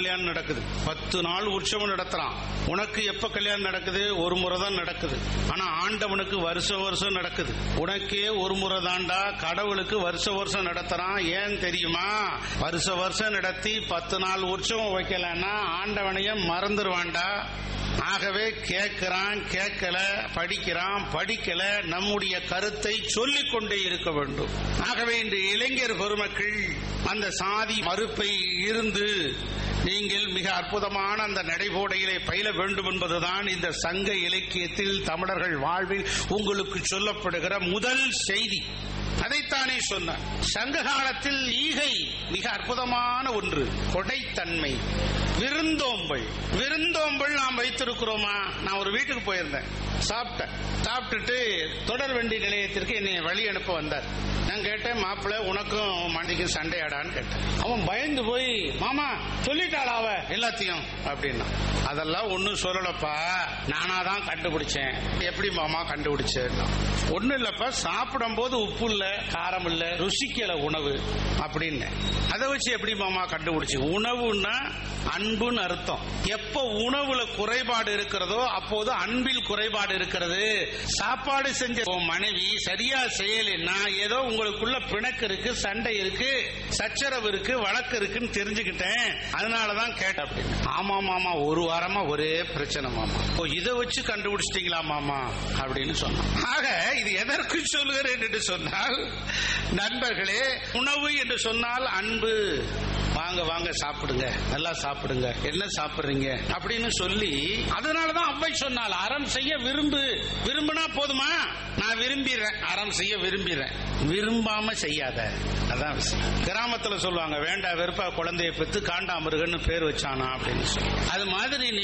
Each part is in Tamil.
கல்யாணம் நடக்குது, 10 நாள் உற்சவம் நடத்துறான். உனக்கு எப்ப கல்யாணம் நடக்குது? ஒரு முறை தான் நடக்குது. ஆனா ஆண்டவனுக்கு வருஷம் வருஷம் நடக்குது. உனக்கே ஒரு முறை தாண்டா, கடவுளுக்கு வருஷம் வருஷம் நடத்துறான். ஏன் தெரியுமா? வருஷம் வருஷம் நடத்தி 10 நாள் உற்சவம் வைக்கலன்னா ஆண்டவனைய மறந்துடுவான்டா. ஆகவே கேட்கிறான், கேட்கல, படிக்கிறான், படிக்கல, நம்முடைய கருத்தை சொல்லிக் கொண்டே இருக்க வேண்டும். ஆகவே இன்று இளைஞர் பெருமக்கள் அந்த சாதி மறுப்பை இருந்து நீங்கள் மிக அற்புதமான அந்த நடைபோடையிலே பயில வேண்டும் என்பதுதான் இந்த சங்க இலக்கியத்தில் தமிழர்கள் வாழ்வில் உங்களுக்கு சொல்லப்படுகிற முதல் செய்தி. அதைத்தானே சொன்னார். சங்க காலத்தில் ஈகை மிக அற்புதமான ஒன்று, கொடைத்தன்மை, விருந்தோம்பல். விருந்தோம்பல் நாம் வைத்திருக்கிறோமா? நான் ஒரு வீட்டுக்கு போயிருந்தேன், சாப்பிட்டுட்டு தொடர் வண்டி நிலையத்திற்கு என்னை வழி அனுப்ப வந்தார். நான் கேட்டேன், மாப்பிள்ள உனக்கும் மண்டிக்கும் சண்டையாடான்னு கேட்டேன். அவன் பயந்து போய், மாமா சொல்லிட்டாளா அவ எல்லாத்தையும் அப்படின்னா. அதெல்லாம் ஒன்னும் சொல்லலப்பா, நானாதான் கண்டுபிடிச்சேன். எப்படி மாமா கண்டுபிடிச்சேன்? ஒன்னும் இல்லப்பா, சாப்பிடும் போது உப்பு இல்ல, காரம் இல்ல, ருசிக்கல உணவு அப்படின்னு. அதை வச்சு எப்படி மாமா கண்டுபிடிச்சு? உணவுன்னா அன்புன்னு அர்த்தம். எப்ப உணவுல குறைபாடு இருக்கிறதோ அப்போது அன்பில் குறைபாடு இருக்கிறது. சாப்பாடு செஞ்ச மனைவி சரியா செய்யலைன்னா ஏதோ உங்களுக்குள்ள பிணக்கு இருக்கு, சண்டை இருக்கு, சச்சரவு இருக்கு, வழக்கு இருக்குன்னு தெரிஞ்சுக்கிட்டேன், அதனாலதான் கேட்டேன் அப்படின்னு. ஆமா மாமா, ஒரு வாரமா ஒரே பிரச்சனை மாமா. இதை வச்சு கண்டுபிடிச்சிட்டீங்களா மாமா அப்படின்னு சொன்னான். ஆக இது எதற்கு சொல்லுகிறேன் என்று சொன்னால், நண்பர்களே, உணவு என்று சொன்னால் அன்பு. வாங்க வாங்க சாப்பிடுங்க, நல்லா சாப்பிடுங்க, என்ன சாப்பிடுறீங்க அப்படின்னு சொல்லி, அதனாலதான் அவ்வை சொன்னால் அறம் செய்ய விரும்பு. விரும்பினா போதுமா? நான் விரும்பிடுறேன், அறம் செய்ய விரும்பிடுறேன், விரும்பாம செய்யாத. அதான் விஷயம். கிராமத்துல சொல்லுவாங்க, வேண்டா வெறுப்பா குழந்தைய பெற்று காண்டாமிருகன்னு பேர் வச்சானா அப்படின்னு சொல்லி. அது மாதிரி நீ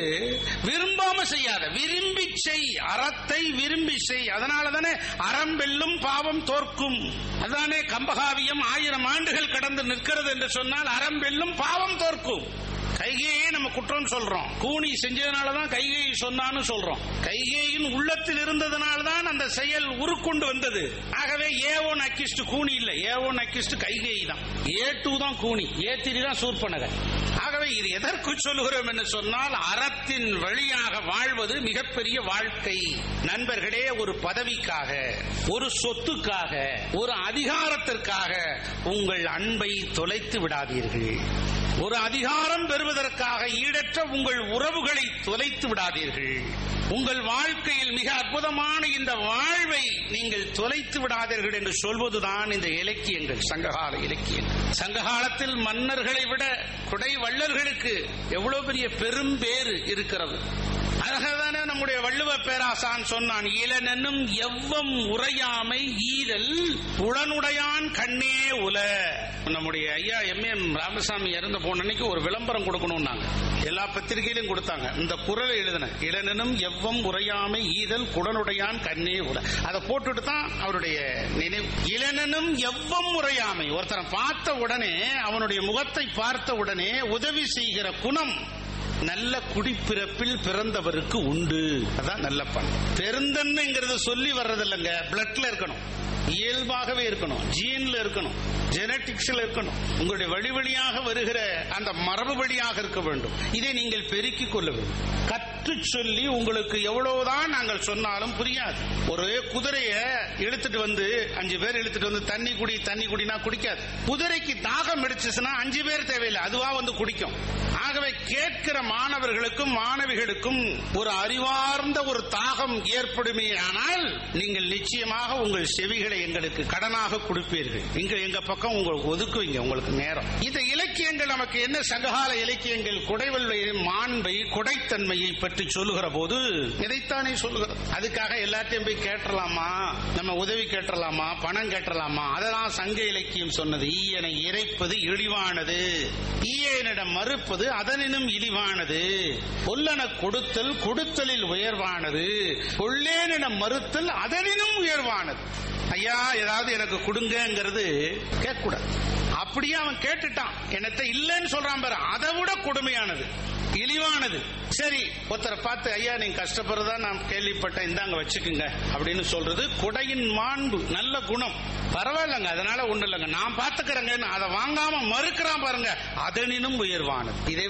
விரும்பாம செய்யாத, விரும்பி செய், அறத்தை விரும்பி செய். அதனாலதானே அறம் வெல்லும் பாவம் தோற்கும். அதானே கம்பகாவியம் 1000 ஆண்டுகள் கடந்து நிற்கிறது என்று சொன்னால் அறம் வெல்லும் பாவம் தோற்கும். கைகேயை நம்ம குற்றம் சொல்றோம், கூனி செஞ்சதுனாலதான் கைகேயை சொன்னான்னு சொல்றோம். கைகேயின் உள்ளத்தில் இருந்ததுனால்தான் அந்த செயல் உருக்கொண்டு வந்தது. ஆகவே A1 அக்கிஸ்ட் கூனி இல்ல, A1 அக்கிஸ்ட் கைகேயி தான், A2 தான் கூனி, A3 தான் சூர்பனகர். ஆகவே இது எதற்கு சொல்லுகிறோம் என்று சொன்னால், அறத்தின் வழியாக வாழ்வது மிகப்பெரிய வாழ்க்கை. நண்பர்களே, ஒரு பதவிக்காக, ஒரு சொத்துக்காக, ஒரு அதிகாரத்திற்காக உங்கள் அன்பை தொலைத்து விடாதீர்கள். ஒரு அதிகாரம் பெறுவதற்காக ஈடற்ற உங்கள் உறவுகளை தொலைத்து விடாதீர்கள். உங்கள் வாழ்க்கையில் மிக அற்புதமான இந்த வாழ்வை நீங்கள் தொலைத்து விடாதீர்கள் என்று சொல்வதுதான் இந்த இலக்கியங்கள், சங்ககால இலக்கியங்கள். சங்ககாலத்தில் மன்னர்களை விட குடை வள்ளல்களுக்கு எவ்வளவு பெரிய பெரும் பேறு இருக்கிறது. அதனால்தானே நம்முடைய வள்ளுவ பேராசான் சொன்னான், இளனென்னும் எவ்வம் உரையாமை ஈரல் உடனுடையான் கண்ணே உல. நம்முடைய ஐயா M.M. ராமசாமி இறந்து போன அன்னைக்கு ஒரு விளம்பரம் கொடுக்கணும்னாங்க, எல்லா பத்திரிகையிலும் கொடுத்தாங்க. இந்த குறளை எழுதின, இளனெனும் எவ்வம் உரையாமை ஈரல் குடனுடையான் கண்ணே உல. அதை போட்டுட்டு தான் அவருடைய நினைவு. இளனெனும் எவ்வம் உரையாமை, ஒருத்தரை பார்த்த உடனே, அவனுடைய முகத்தை பார்த்த உடனே உதவி செய்கிற குணம் நல்ல குடிப்பிறப்பில் பிறந்தவருக்கு உண்டு. அதான் நல்ல பண்பு. பெருந்தன்மைங்கிறது சொல்லி வர்றதில்லைங்க, பிளட்ல இருக்கணும், இயல்பாகவே இருக்கணும், ஜீன்ல இருக்கணும், ஜெனடிக்ஸ்ல இருக்கணும். உங்களுடைய வழி வழியாக வருகிற அந்த மரபு வழியாக இருக்க வேண்டும். இதை நீங்கள் பெருக்கிக் கொள்ள வேண்டும். கற்று சொல்லி உங்களுக்கு எவ்வளவுதான் நாங்கள் சொன்னாலும் புரியாது. ஒரு குதிரைய இழுத்துட்டு வந்து 5 பேர் இழுத்துட்டு வந்து தண்ணி குடி தண்ணி குடினா குடிக்காது. குதிரைக்கு தாகம் எடுத்துச்சுன்னா 5 பேர் தேவையில்லை, அதுவா வந்து குடிக்கும். ஆகவே கேட்கிற மாணவர்களுக்கும் மாணவிகளுக்கும் ஒரு அறிவார்ந்த ஒரு தாகம் ஏற்படுமே ஆனால் நீங்கள் நிச்சயமாக உங்கள் செவிகளை எங்களுக்கு கடனாக கொடுப்பீர்கள். இங்க எங்க பக்கம் உங்களுக்கு ஒதுக்குவீங்க, உங்களுக்கு நேரம். இந்த இலக்கியங்கள் நமக்கு என்ன, சங்ககால இலக்கியங்கள் குடைவல்லை மாண்பை கொடைத்தன்மையை பற்றி சொல்லுகிற போது இதைத்தானே சொல்லுகிறது. அதுக்காக எல்லாத்தையும் போய் கேட்டலாமா, நம்ம உதவி கேட்டலாமா, பணம் கேட்டலாமா? அதெல்லாம் சங்க இலக்கியம் சொன்னது. ஈயனை இறைப்பது இழிவானது, ஈயனிடம் மறுப்பது அதனினும் இழிவானது, கொல்லன கொடுத்தல் கொடுத்தலில் உயர்வானது, கொள்ளேனிடம் மறுத்தல் அதனினும் உயர்வானது. ஐயா ஏதாவது எனக்கு கொடுங்கிறது கேட்கக்கூடாது. அப்படியே அவன் கேட்டுட்டான், என்னத்தை இல்லைன்னு சொல்றான் பாரு, அதை விட கொடுமையானது, இழிவானது. சரி, ஒருத்தரை பார்த்து ஐயா நீங்க கஷ்டப்படுறதா நான் கேள்விப்பட்டேன், இந்தாங்க வச்சுக்குங்க அப்படின்னு சொல்றது கொடையின் மாண்பு, நல்ல குணம். பரவாயில்லங்க, அதனால ஒண்ணு இல்லைங்க, நான் பாத்துக்கிறேங்க, அதை வாங்காம மறுக்கிறான் பாருங்க, அதனினும் உயர்வானது. இதை